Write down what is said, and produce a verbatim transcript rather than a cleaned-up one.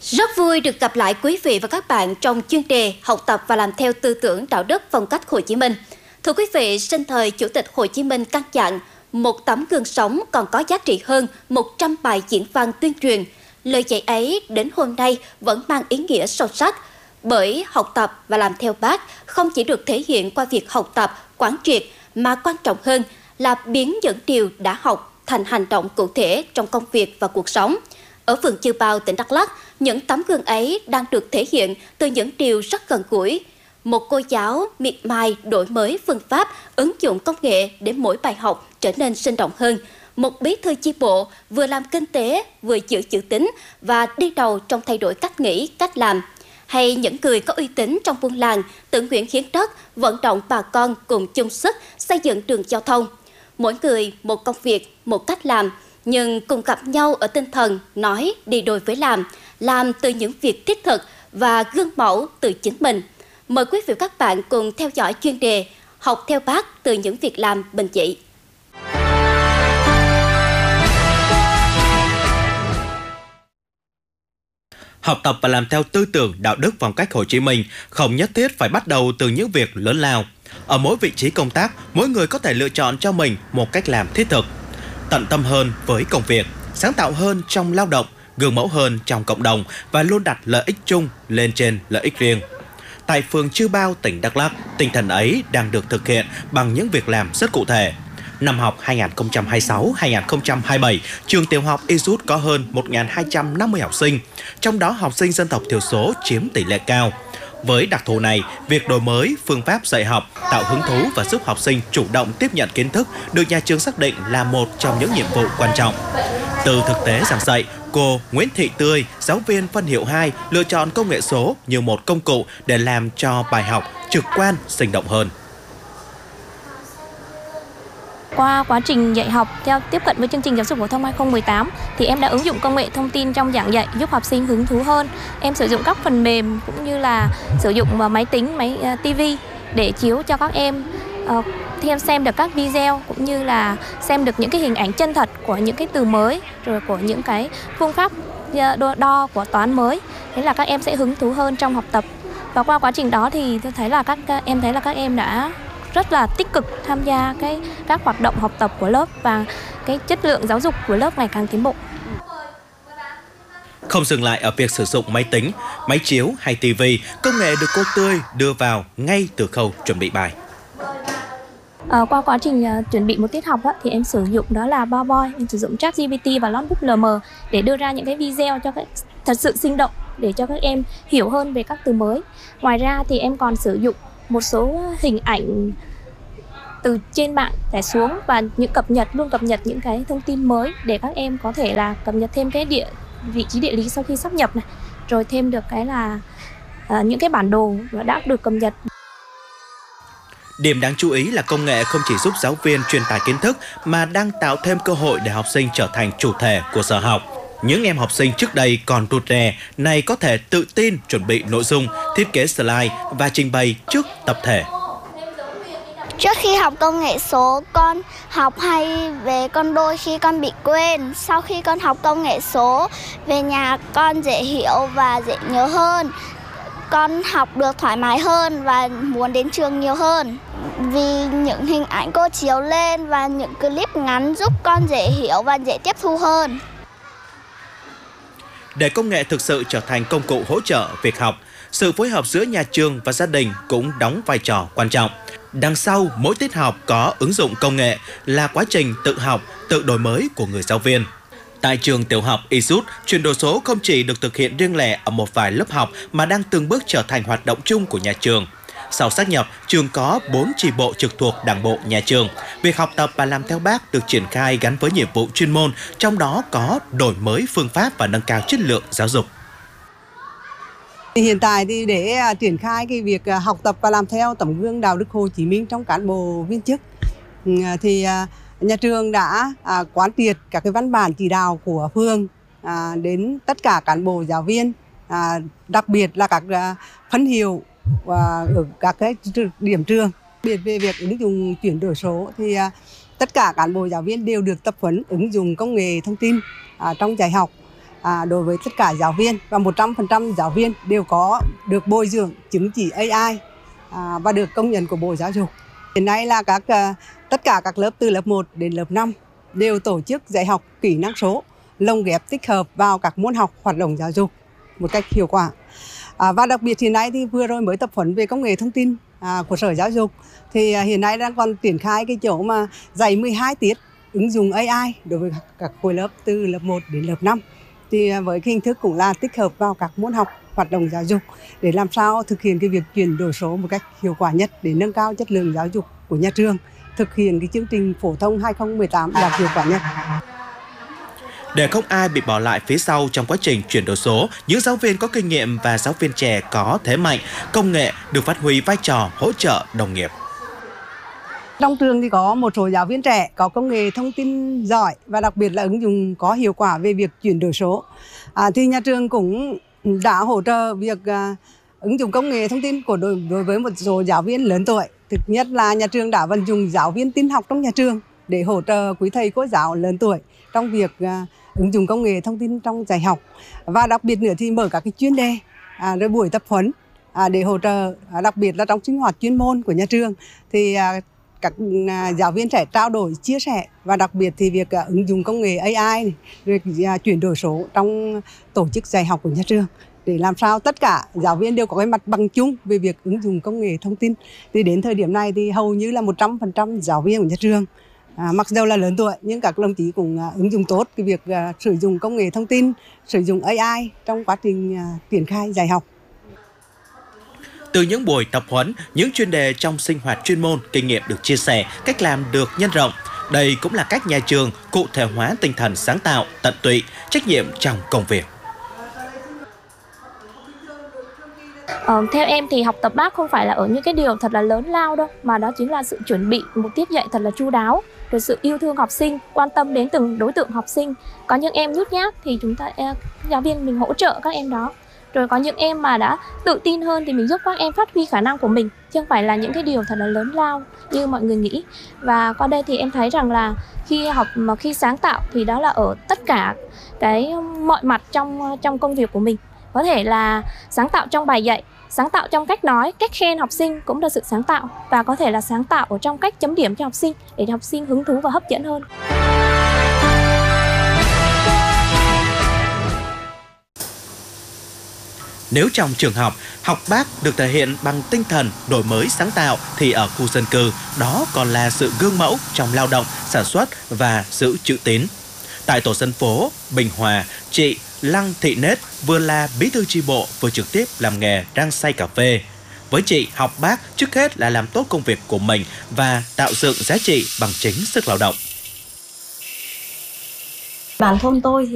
Rất vui được gặp lại quý vị và các bạn trong chuyên đề học tập và làm theo tư tưởng đạo đức phong cách Hồ Chí Minh. Thưa quý vị, sinh thời Chủ tịch Hồ Chí Minh căn dặn, một tấm gương sống còn có giá trị hơn một trăm bài diễn văn tuyên truyền. Lời dạy ấy đến hôm nay vẫn mang ý nghĩa sâu sắc, bởi học tập và làm theo Bác không chỉ được thể hiện qua việc học tập, quán triệt, mà quan trọng hơn là biến những điều đã học thành hành động cụ thể trong công việc và cuộc sống. Ở phường Chư Pao, tỉnh Đắk Lắk, những tấm gương ấy đang được thể hiện từ những điều rất gần gũi. Một cô giáo miệt mài đổi mới phương pháp, ứng dụng công nghệ để mỗi bài học trở nên sinh động hơn. Một bí thư chi bộ vừa làm kinh tế, vừa giữ chữ tín và đi đầu trong thay đổi cách nghĩ, cách làm. Hay những người có uy tín trong buôn làng tự nguyện hiến đất, vận động bà con cùng chung sức xây dựng đường giao thông. Mỗi người một công việc, một cách làm, nhưng cùng gặp nhau ở tinh thần nói đi đôi với làm, làm từ những việc thiết thực và gương mẫu từ chính mình. Mời quý vị và các bạn cùng theo dõi chuyên đề Học theo Bác từ những việc làm bình dị. Học tập và làm theo tư tưởng đạo đức phong cách Hồ Chí Minh không nhất thiết phải bắt đầu từ những việc lớn lao. Ở mỗi vị trí công tác, mỗi người có thể lựa chọn cho mình một cách làm thiết thực, tận tâm hơn với công việc, sáng tạo hơn trong lao động, gương mẫu hơn trong cộng đồng và luôn đặt lợi ích chung lên trên lợi ích riêng. Tại phường Chư Pao, tỉnh Đắk Lắk, tinh thần ấy đang được thực hiện bằng những việc làm rất cụ thể. Năm học hai nghìn không trăm hai mươi sáu hai nghìn không trăm hai mươi bảy, trường tiểu học Isut có hơn một nghìn hai trăm năm mươi học sinh, trong đó học sinh dân tộc thiểu số chiếm tỷ lệ cao. Với đặc thù này, việc đổi mới phương pháp dạy học, tạo hứng thú và giúp học sinh chủ động tiếp nhận kiến thức được nhà trường xác định là một trong những nhiệm vụ quan trọng. Từ thực tế giảng dạy, cô Nguyễn Thị Tươi, giáo viên phân hiệu hai, lựa chọn công nghệ số như một công cụ để làm cho bài học trực quan, sinh động hơn. Qua quá trình dạy học theo tiếp cận với chương trình giáo dục phổ thông hai không một tám thì em đã ứng dụng công nghệ thông tin trong giảng dạy giúp học sinh hứng thú hơn. Em sử dụng các phần mềm cũng như là sử dụng máy tính, máy uh, ti vi để chiếu cho các em uh, thêm xem được các video cũng như là xem được những cái hình ảnh chân thật của những cái từ mới, rồi của những cái phương pháp đo, đo của toán mới. Thế là các em sẽ hứng thú hơn trong học tập. Và qua quá trình đó thì tôi thấy là các em thấy là các em đã rất là tích cực tham gia cái các hoạt động học tập của lớp và cái chất lượng giáo dục của lớp ngày càng tiến bộ. Không dừng lại ở việc sử dụng máy tính, máy chiếu hay ti vi, công nghệ được cô Tươi đưa vào ngay từ khâu chuẩn bị bài. À, qua quá trình uh, chuẩn bị một tiết học á, thì em sử dụng đó là PowerPoint, em sử dụng ChatGPT và Notebook lờ em để đưa ra những cái video cho các thật sự sinh động để cho các em hiểu hơn về các từ mới. Ngoài ra thì em còn sử dụng một số hình ảnh từ trên mạng tải xuống và những cập nhật luôn cập nhật những cái thông tin mới để các em có thể là cập nhật thêm cái địa vị trí địa lý sau khi sáp nhập này, rồi thêm được cái là uh, những cái bản đồ đã được cập nhật. Điểm đáng chú ý là công nghệ không chỉ giúp giáo viên truyền tải kiến thức mà đang tạo thêm cơ hội để học sinh trở thành chủ thể của giờ học. Những em học sinh trước đây còn rụt rè này có thể tự tin chuẩn bị nội dung, thiết kế slide và trình bày trước tập thể. Trước khi học công nghệ số, con học hay về con đôi khi con bị quên. Sau khi con học công nghệ số, về nhà con dễ hiểu và dễ nhớ hơn. Con học được thoải mái hơn và muốn đến trường nhiều hơn. Vì những hình ảnh cô chiếu lên và những clip ngắn giúp con dễ hiểu và dễ tiếp thu hơn. Để công nghệ thực sự trở thành công cụ hỗ trợ việc học, sự phối hợp giữa nhà trường và gia đình cũng đóng vai trò quan trọng. Đằng sau mỗi tiết học có ứng dụng công nghệ là quá trình tự học, tự đổi mới của người giáo viên. Tại trường tiểu học Isut, chuyển đổi số không chỉ được thực hiện riêng lẻ ở một vài lớp học mà đang từng bước trở thành hoạt động chung của nhà trường. Sau sát nhập, trường có bốn chi bộ trực thuộc Đảng bộ nhà trường. Việc học tập và làm theo Bác được triển khai gắn với nhiệm vụ chuyên môn, trong đó có đổi mới phương pháp và nâng cao chất lượng giáo dục. Hiện tại thì để triển khai cái việc học tập và làm theo tấm gương đạo đức Hồ Chí Minh trong cán bộ viên chức thì nhà trường đã quán triệt các cái văn bản chỉ đạo của phường đến tất cả cán bộ giáo viên, đặc biệt là các phân hiệu ở các cái điểm trường. Biệt về việc ứng dụng chuyển đổi số thì tất cả cán bộ giáo viên đều được tập huấn ứng dụng công nghệ thông tin trong dạy học. à, đối với tất cả giáo viên, và một trăm phần trăm giáo viên đều có được bồi dưỡng chứng chỉ a i à, và được công nhận của Bộ Giáo dục. Hiện nay là các tất cả các lớp từ lớp một đến lớp năm đều tổ chức dạy học kỹ năng số, lồng ghép tích hợp vào các môn học hoạt động giáo dục một cách hiệu quả. À, và đặc biệt hiện nay thì vừa rồi mới tập huấn về công nghệ thông tin à, của Sở Giáo dục, thì à, hiện nay đang còn triển khai cái chỗ mà dạy mười hai tiết ứng dụng a i đối với các khối lớp từ lớp một đến lớp năm. Thì à, với cái hình thức cũng là tích hợp vào các môn học hoạt động giáo dục để làm sao thực hiện cái việc chuyển đổi số một cách hiệu quả nhất để nâng cao chất lượng giáo dục của nhà trường, thực hiện cái chương trình phổ thông hai không một tám đạt hiệu quả nhất. Để không ai bị bỏ lại phía sau trong quá trình chuyển đổi số, những giáo viên có kinh nghiệm và giáo viên trẻ có thế mạnh, công nghệ được phát huy vai trò hỗ trợ đồng nghiệp. Trong trường thì có một số giáo viên trẻ có công nghệ thông tin giỏi và đặc biệt là ứng dụng có hiệu quả về việc chuyển đổi số. À, thì nhà trường cũng đã hỗ trợ việc à, ứng dụng công nghệ thông tin của đối, đối với một số giáo viên lớn tuổi. Thực nhất là nhà trường đã vận dụng giáo viên tin học trong nhà trường để hỗ trợ quý thầy cô giáo lớn tuổi trong việc à, ứng dụng công nghệ thông tin trong dạy học. Và đặc biệt nữa thì mở các cái chuyên đề, à, rồi buổi tập huấn à, để hỗ trợ, à, đặc biệt là trong sinh hoạt chuyên môn của nhà trường. Thì à, các à, giáo viên trẻ trao đổi, chia sẻ và đặc biệt thì việc à, ứng dụng công nghệ a i, này, việc à, chuyển đổi số trong tổ chức dạy học của nhà trường để làm sao tất cả giáo viên đều có cái mặt bằng chung về việc ứng dụng công nghệ thông tin. Thì đến thời điểm này thì hầu như là một trăm phần trăm giáo viên của nhà trường, à, mặc dù là lớn tuổi nhưng các đồng chí cũng à, ứng dụng tốt cái việc à, sử dụng công nghệ thông tin, sử dụng a i trong quá trình à, triển khai dạy học. Từ những buổi tập huấn, những chuyên đề trong sinh hoạt chuyên môn, kinh nghiệm được chia sẻ, cách làm được nhân rộng. Đây cũng là cách nhà trường cụ thể hóa tinh thần sáng tạo, tận tụy, trách nhiệm trong công việc. Ờ, theo em thì học tập bác không phải là ở những cái điều thật là lớn lao đâu, mà đó chính là sự chuẩn bị một tiết dạy thật là chu đáo, rồi sự yêu thương học sinh, quan tâm đến từng đối tượng học sinh. Có những em nhút nhát thì chúng ta giáo viên mình hỗ trợ các em đó. Rồi có những em mà đã tự tin hơn thì mình giúp các em phát huy khả năng của mình, chứ không phải là những cái điều thật là lớn lao như mọi người nghĩ. Và qua đây thì em thấy rằng là khi học mà khi sáng tạo thì đó là ở tất cả cái mọi mặt trong trong công việc của mình. Có thể là sáng tạo trong bài dạy, sáng tạo trong cách nói, cách khen học sinh cũng là sự sáng tạo, và có thể là sáng tạo ở trong cách chấm điểm cho học sinh để học sinh hứng thú và hấp dẫn hơn. Nếu trong trường học, học bác được thể hiện bằng tinh thần đổi mới sáng tạo thì ở khu dân cư đó còn là sự gương mẫu trong lao động, sản xuất và giữ chữ tín. Tại tổ dân phố Bình Hòa, chị Lăng Thị Nết vừa là bí thư chi bộ vừa trực tiếp làm nghề rang xay cà phê. Với chị, học bác trước hết là làm tốt công việc của mình và tạo dựng giá trị bằng chính sức lao động. Bản thân tôi thì